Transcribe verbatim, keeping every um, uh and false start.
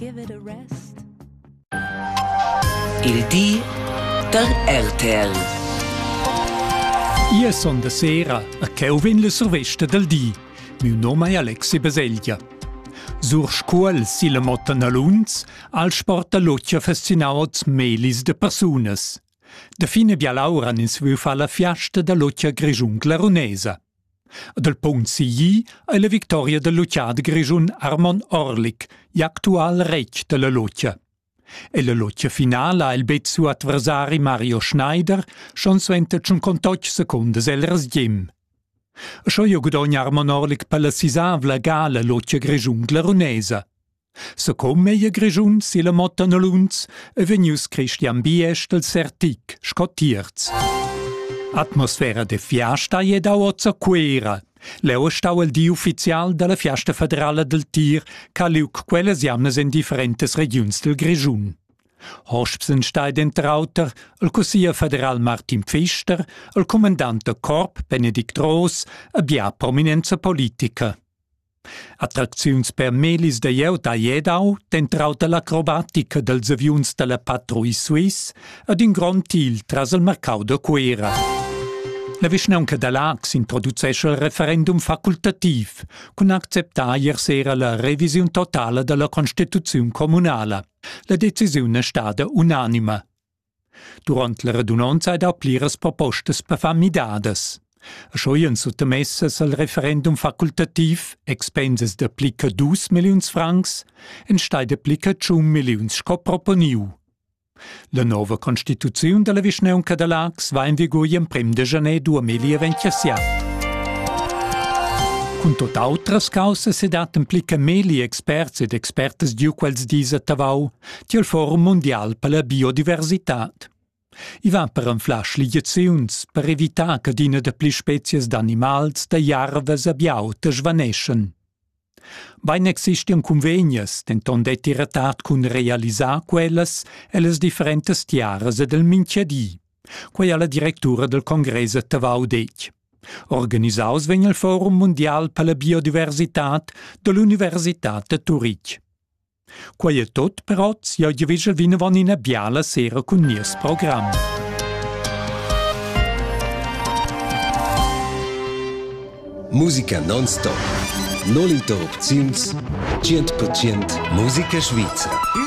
give it a rest. Il di der R T L. Io son de sera a Keuvin le survesta del di. Miu nome è Alexi Baseglia. Sur scuol si la motten a lunz, al sport a lotja fascinauts melis de persunas. De fine bialauran ins vu fa la fiasta da lotja Grigiun Clarunesa. Del punct si gi è la victoria del lotjad Grigiun Armon Orlik, gli actual rec de la lotja. E la lotja finale ha il bet su adversari Mario Schneider, schon suente cinquantotto secundes el rasgiem. Scho io gudogn Armon Orlik per la sisavla gala lotja Grigiun Clarunesa. Secom meia Grigiun si la motten a lunz, e venius Christian Bies del Sertic, scotierz. Atmosfera de fiasta je da ozza quera. Leo stau il di ufficial della fiasta federale del tir, ca liuc quelles jamnes in differentes regions del Grigiun. Hospsen stai dentrauter, il Consiglio federal Martin Pfister, il comandante Corp Benedikt Roos, e bia prominenza politica. Attracziuns per melis de jeu da jedau, dentrauta l'acrobatica dels aviuns de la Patrouille Suisse, ed in grand til tras il mercau de quera. La Vischnaunca de l'Ax introducesce il referendum facultativ, con acceptar ier sera la revisiun totale della Constituziun comunala. La decisione è stata unanima. Durant la radunanza ed appliras propostes perfamidades. Schoien sottomesses al referendum facultativ, expenses de plica dus milions francs, en stai de plica ciun milions sco proponiu. La nova Constituzione della Vischnaunca de l'Ax va in vigor in prim de janer duemilaventisette. Con tot autras causes se dat implica meli experts ed expertes diu quels disa tavau, ti il Forum Mondial per la Biodiversitat. I va per enflasch ligaziuns, per evitar che dina de pli spezies d'animals, de jarves e biaute svaneschen. Vain existian convegnas, tenton detti retard cun realisar quelles e les differentes tiaras e del minchiadi, quai alla directura del Congrese tavau dec. Organisaus vegn il Forum Mondial per la Biodiversitat de l'Universitat de Zurich. Quai è tot, però, si ha già vina von in a biala sera con nies program. Musica non-stop. Non interrupziuns. cent per cent Musica Svizra.